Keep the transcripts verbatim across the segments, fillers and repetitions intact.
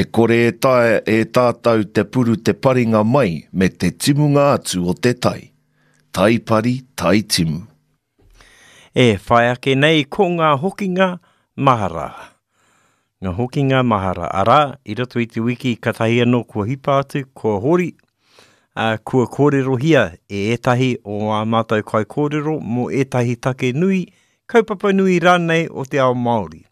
E kore e tae e tātou te puru te paringa mai me te timunga atu o te tai. Tai pari, tai timu. E whai ake nei ko ngā hokinga mahara. Ngā hokinga mahara. Ara, i roto i te wiki katahi anō kua hipa atu, kua hori, uh, kua kōrero hia e etahi o a mātou kai kōrero mo etahi take nui, kaupapa nui rānei o te ao Māori.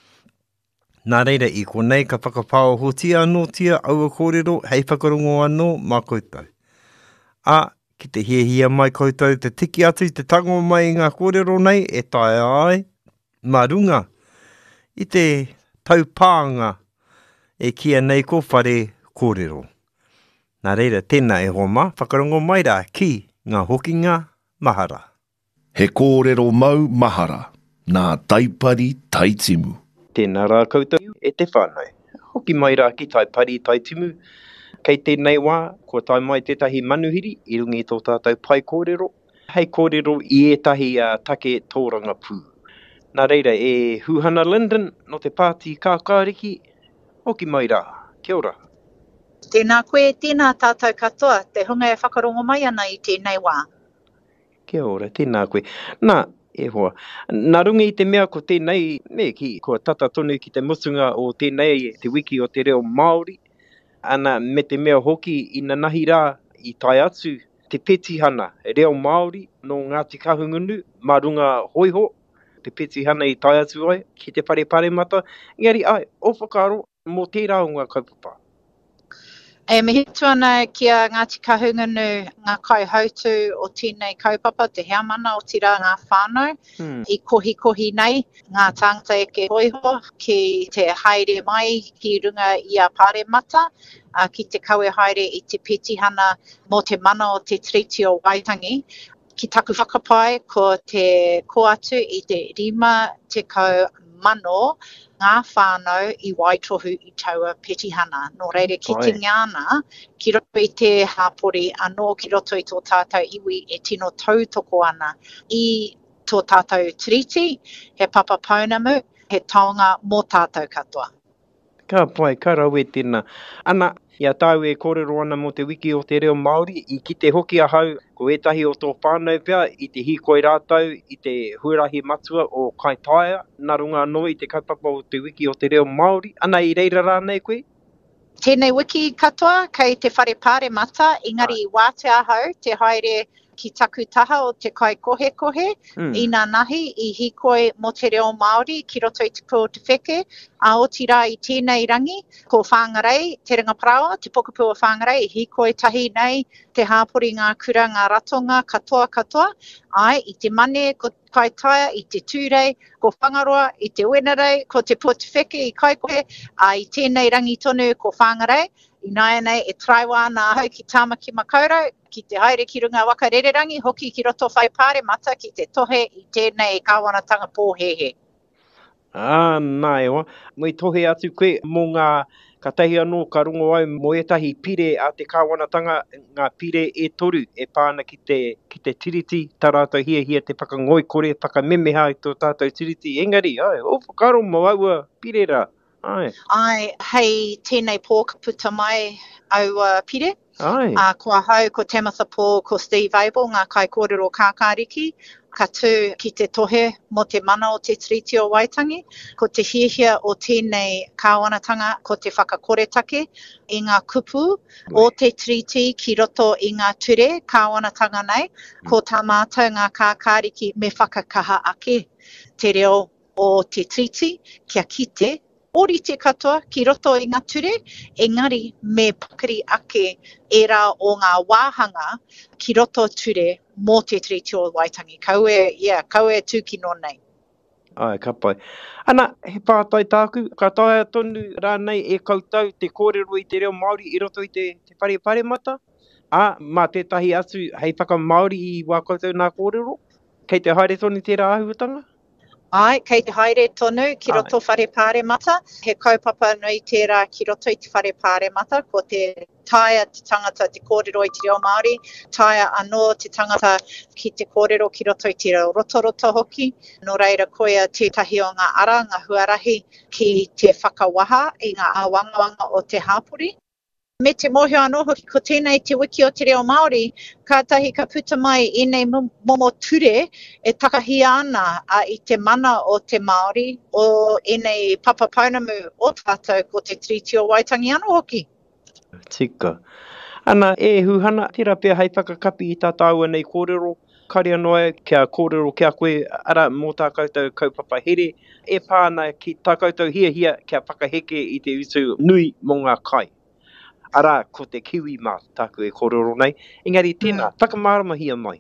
Nā reira i konei ka whakapao hotia anō tia aua kōrero, hei whakarongo anō mā koutou. A, ki te hiehia mai koutou, te tiki atu, te tango mai ngā kōrero nei, e tae ai, mā runga, i te taupāanga e kia nei ko whare kōrero. Nā reira, tēnā e homa, whakarongo mai rā ki ngā hokinga mahara. He kōrero mau mahara, nā taipari taitimu. Tēnā rā koutou e te whānau. Hoki mai rā ki taipari taitimu. Kei tēnei wā, kua tai mai tētahi manuhiri, i rungi tō tātou pai kōrero. Hei kōrero i ētahi uh, take tōranga pū. Nā reira, e Huhana Linden no te pāti kākāriki. Hoki mai rā, kia ora. Tēnā koe, tēnā tātou katoa, te hunga e whakarongo mai ana i tēnei wā. Kia ora, tēnā koe. Nā, e hoa. Nā runga i te mea ko tēnei, me ki, ko tata tonu ki te musunga o tēnei, te wiki o te reo Māori. Ana me te mea hoki i na nahi rā i tai atu te petihana reo Māori no Ngāti Kahungunu, mā runga hoiho, te petihana i tai atu ai, ki te pare pare mata. Ngari ai, o whakaro mō tērā o ngā kaupapa. E mihi tuana kia Ngāti Kahungunu ngā kai hautu o tēnei kaupapa, te heamana o tira ngā whānau, hmm. i kohi kohi nei ngā tāngata e ke hoiho ki te haere mai ki runga i a pare mata, uh, ki te kaue haere i te petihana mō te mana o te treaty o Waitangi. Ki taku whakapai ko te ko atu i te rima te kau mano ngā whānau i Waitohu i taua petihana. Nō reire ki te ngāna, ki roto i te hāpori anō ki roto i tō tātou iwi e tino tautoko ana i tō tātou treaty, he papa paunamu, he taonga mō tātou katoa. Ka pai, ka rau e tēnā. Ana, ia tau e kōrero ana mo te wiki o te reo Māori, i ki te hoki a hau, ko etahi o tō whānau pia, i te hikoi rātau, i te huarahi matua o Kai Taia, nā runga anō i te kaupapa o te wiki o te reo Māori. Ana, i reira rānei koe? Tēnei wiki katoa, kei te whare pāre mata, ingari i wā te ahau, te haere ki taku taha o te kai kohe kohe, mm. i nā nahi i hikoi mo te reo Māori, ki roto i te pū o te wheke, a o tira i tēnei rangi, ko whāngarei, te ringa parawa, te pokapū o whāngarei, i hikoi tahi nei, te hāpori ngā kura, ngā ratonga, katoa katoa, ai, i te mane, ko Kai Taia, i te tūrei, ko whangaroa, i te wenerei, ko te pū o te wheke, i kai kohe, a i tēnei rangi tonu ko whāngarei, i nāia nei e traiwa nā hau ki tāmaki makaurau, ki te haere ki runga waka rererangi, hoki ki roto whai pāre mata ki te tohe i tēnei kāwanatanga pōhehe. Ah, nā ewa. Moi tohe atu koe mō ngā katahi anō ka rongo au mo etahi pire a te kāwanatanga, ngā pire e toru e pāna ki te, ki te tiriti, tā rātou hia hia te whakangoikore, whakamemeha i tō tātou tiriti. Engari, ai, o whakaro mo aua pire rā. Ai. Ai, hei tēnei pōkaputa mai aua pire. Ai. Uh, kua hau ko Tamitha Paul, ko Steve Abel, ngā kai kōrero kākāriki, ka tū ki te tohe mo te mana o te treaty o Waitangi, ko te hiehia o tēnei kāwanatanga, ko te whakakoretake i ngā kupu Ui. o te treaty ki roto i ngā ture kāwanatanga nei, ko tā mātou ngā kākāriki me whakakaha ake te reo o te treaty, kia kite, ori te katoa ki roto i ngā ture, engari me pakari ake e rā o ngā wāhanga ki roto ture mō te treaty o Waitangi. Kau e, yeah, kau e tūkino nei. Ai, ka pai. Ana, he pātai tāku, ka taia tonu rānei e koutou te kōrero i te reo Māori i roto i te, te pare pare mata. A, mā tētahi atu, hei whaka Māori i wā koutou nā kōrero, kei te haere tonu tērā āhuatanga? Ai, kei te haere tonu ki roto whare pāre mata. He kaupapa nui tērā ki roto i te whare pāre mata, ko te taia te tangata te kōrero i te reo Māori, taia anō te tangata ki te kōrero ki roto i te reo roto roto hoki. Nō reira koia tētahi o ngā ara, ngā huarahi ki te whakawaha i ngā awangawanga o te hāpuri. Me te mōhio anō hoki ko tēnei te wiki o te reo Māori, kātahi ka puta mai i nei momo ture e takahia ana a i te mana o te Māori o i nei papapaunamu o tātou ko te tiriti o Waitangi anō hoki. Tika. Ana e huhana, tira pia hei whakakapi i tā tāua nei kōrero, kari anoa kia kōrero kia koe ara mō tā koutou kaupapa here, e pāna ki tā koutou hia hia kia whakaheke i te utu nui mō ngā kai. Ara, ko te kiwi mā tāku e kōrero nei. Engari, tēnā, mm. whakamāramahi mai.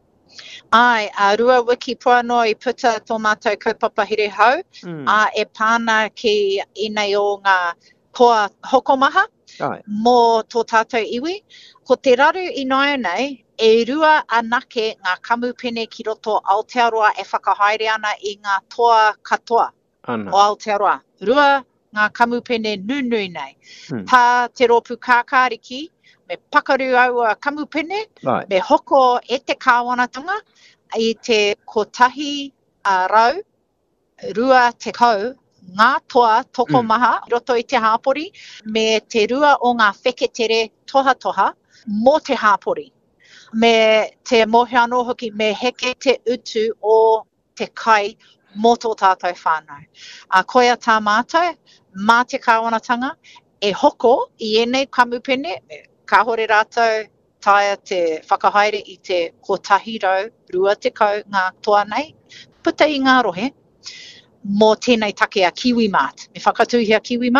Ai, a rua wiki pua no i puta tō mātou kaupapa here hau, mm. a e pāna ki i nei o ngā koa hokomaha, Ai. mō tō tātou iwi. Ko te raru i noia nei, e rua anake ngā kamupene ki roto Aotearoa e whakahaere ana i ngā toa katoa Ana. o Aotearoa. Rua ngā kamupene nunui nei. Hmm. Tā te ropu kākāriki, me pakaru au a kamupene, right. me hoko e te kāwanatanga, i te kotahi a rau, rua te kau, ngā toa toko mm. maha, roto i te hāpori, me te rua o ngā wheketere toha toha, mō te hāpori. Me te mohe anō hoki, me heke te utu o te kai mō tō tātou whānau. A koia tā mātou, mā te kāwanatanga, e hoko i enei kamupene, ka hore rātou taia te whakahaere i te kotahi rau, rua te kau ngā toa nei, puta i ngā rohe, mō tēnei take a Kiwi Mart. Me whakatuhia Kiwi Mart.